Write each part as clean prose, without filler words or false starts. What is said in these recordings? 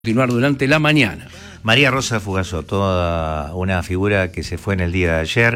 Continuar durante la mañana. María Rosa Fugazot, toda una figura que se fue en el día de ayer,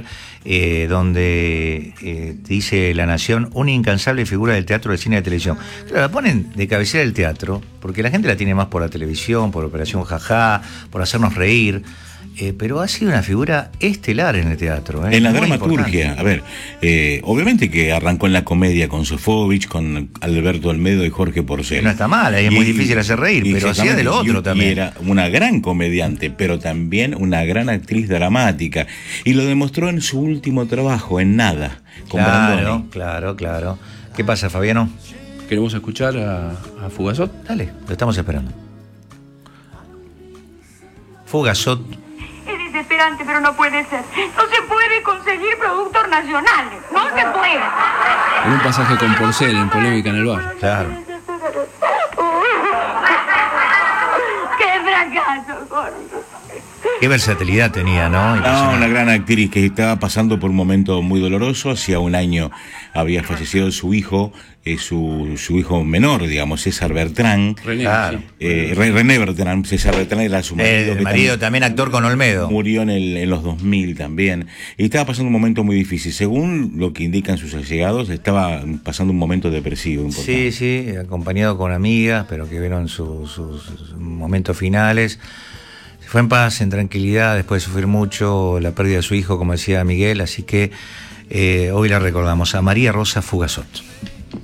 donde dice La Nación, una incansable figura del teatro, del cine y de la televisión. Claro, la ponen de cabecera del teatro, porque la gente la tiene más por la televisión, por Operación Jajá, por hacernos reír. Pero ha sido una figura estelar en el teatro. En la dramaturgia, importante. A ver, obviamente que arrancó en la comedia con Sofovich, con Alberto Almedo y Jorge Porcel. No está mal, ahí es muy difícil hacer reír, pero hacía de lo otro también. Y era una gran comediante, pero también una gran actriz dramática. Y lo demostró en su último trabajo, en Nada, con Brandoni. Claro. ¿Qué pasa, Fabiano? ¿Queremos escuchar a Fugazot? Dale, lo estamos esperando. Fugazot. Desesperante, pero no puede ser. No se puede conseguir productos nacionales. No se puede. En un pasaje con Porcel, en Polémica en el Bar. Claro. ¡Qué fracaso, Jorge! Qué versatilidad tenía, ¿no? Una gran actriz que estaba pasando por un momento muy doloroso. Hacía un año había fallecido su hijo, su hijo menor, digamos, César Bertrán. René Bertrán. César Bertrán era su marido. El marido también actor con Olmedo. Murió en los 2000 también. Y estaba pasando un momento muy difícil. Según lo que indican sus allegados, estaba pasando un momento depresivo importante. Sí, acompañado con amigas, pero que vieron sus momentos finales. Se fue en paz, en tranquilidad, después de sufrir mucho la pérdida de su hijo, como decía Miguel, así que hoy la recordamos a María Rosa Fugazot.